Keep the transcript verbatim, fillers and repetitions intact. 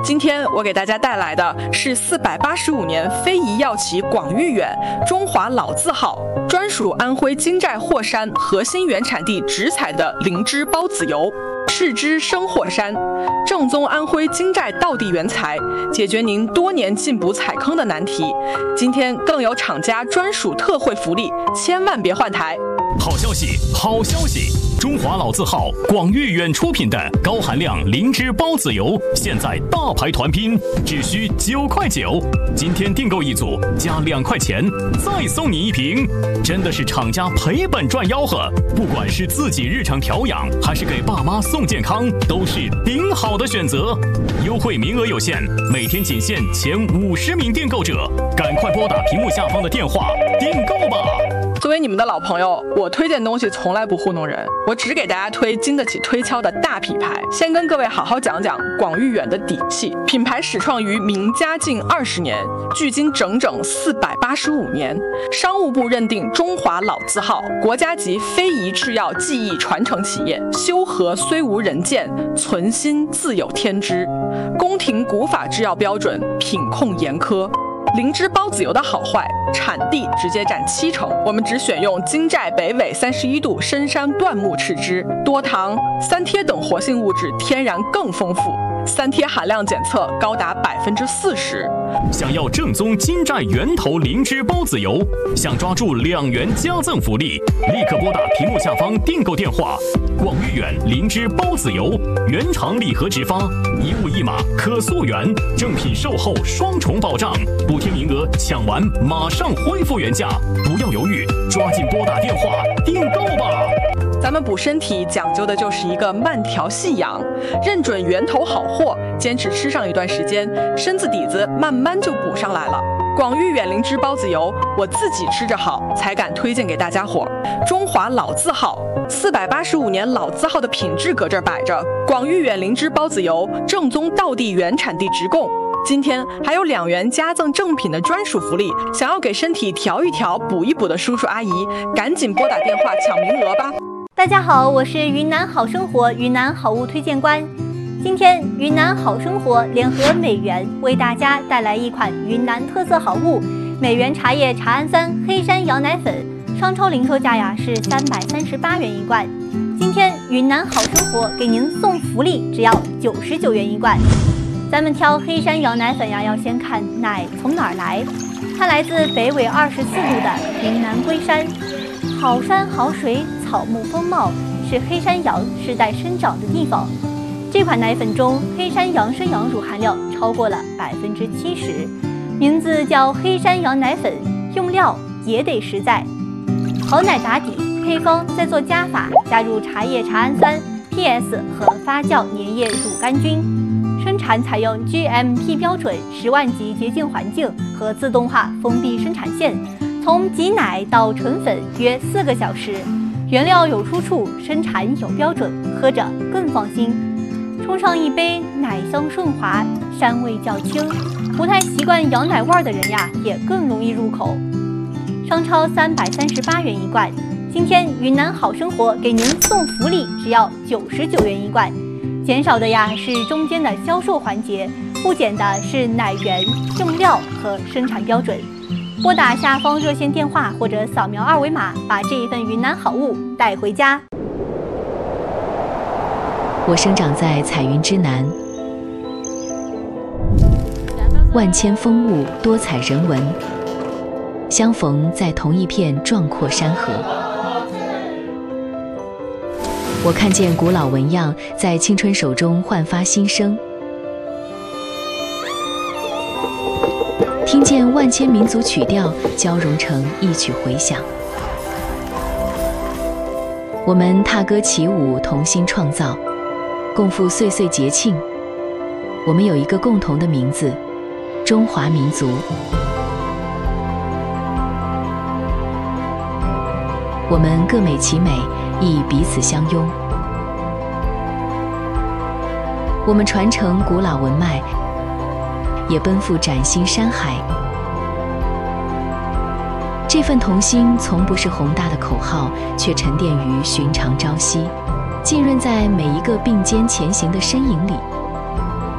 今天我给大家带来的是四百八十五年非遗药企广誉远中华老字号，专属安徽金寨霍山核心原产地直采的灵芝孢子油，赤芝生霍山，正宗安徽金寨道地原材，解决您多年进补踩坑的难题。今天更有厂家专属特惠福利，千万别换台。 好消息，好消息！中华老字号广誉远出品的高含量灵芝孢子油，现在大牌团拼，只需九块九。今天订购一组加两块钱，再送你一瓶，真的是厂家赔本赚吆喝。不管是自己日常调养，还是给爸妈送健康，都是顶好的选择。优惠名额有限，每天仅限前五十名订购者，赶快拨打屏幕下方的电话订购吧。 作为你们的老朋友，我推荐东西从来不糊弄人，我只给大家推经得起推敲的大品牌。先跟各位好好讲讲广誉远的底气。品牌始创于明嘉靖二十年，距今整整四百八十五年。商务部认定中华老字号，国家级非遗制药技艺传承企业，修和虽无人见，存心自有天知。宫廷古法制药标准，品控严苛。灵芝孢子油的好坏，产地直接占七成，我们只选用金寨北纬三十一度深山椴木赤芝，多糖、三萜等活性物质天然更丰富，三萜含量检测高达百分之四十。 想要正宗金寨源头灵芝孢子油，想抓住两元加赠福利，立刻拨打屏幕下方订购电话。广誉远灵芝孢子油，原厂礼盒直发，一物一码可溯源，正品售后双重保障，补贴名额抢完马上恢复原价，不要犹豫，抓紧拨打电话订购吧。 咱们补身体讲究的就是一个慢调细养，认准源头好货，坚持吃上一段时间，身子底子慢慢就补上来了。广誉远灵芝孢子油，我自己吃着好，才敢推荐给大家伙。中华老字号，四百八十五年老字号的品质搁这儿摆着。广誉远灵芝孢子油，正宗道地原产地直供。今天还有两元加赠正品的专属福利，想要给身体调一调、补一补的叔叔阿姨，赶紧拨打电话抢名额吧。 大家好，我是云南好生活云南好物推荐官。今天云南好生活联合美源为大家带来一款云南特色好物——美源茶叶茶氨酸黑山羊奶粉，商超零售价呀是三百三十八元一罐。今天云南好生活给您送福利，只要九十九元一罐。咱们挑黑山羊奶粉呀，要先看奶从哪儿来，它来自北纬二十四度的云南龟山。好山好水，草木丰茂，是黑山羊世代生长的地方。这款奶粉中黑山羊生羊乳含量超过了百分之七十，名字叫黑山羊奶粉，用料也得实在。好奶打底，配方再做加法，加入茶叶茶氨酸、P S 和发酵粘液乳杆菌。生产采用 G M P 标准十万级洁净环境和自动化封闭生产线，从挤奶到纯粉约四个小时。原料有出处，生产有标准，喝着更放心。冲上一杯，奶香顺滑，膻味较轻，不太习惯羊奶味的人呀，也更容易入口。商超三百三十八元一罐，今天云南好生活给您送福利，只要九十九元一罐。减少的呀是中间的销售环节，不减的是奶源、用料和生产标准。拨打下方热线电话或者扫描二维码，把这一份云南好物带回家。 我生长在彩云之南，万千风物，多彩人文，相逢在同一片壮阔山河。我看见古老纹样在青春手中焕发新生，听见万千民族曲调交融成一曲回响。我们踏歌起舞，同心创造，共赴岁岁节庆。我们有一个共同的名字——中华民族。我们各美其美，亦彼此相拥。我们传承古老文脉，也奔赴崭新山海。这份同心从不是宏大的口号，却沉淀于寻常朝夕，浸润在每一个并肩前行的身影里。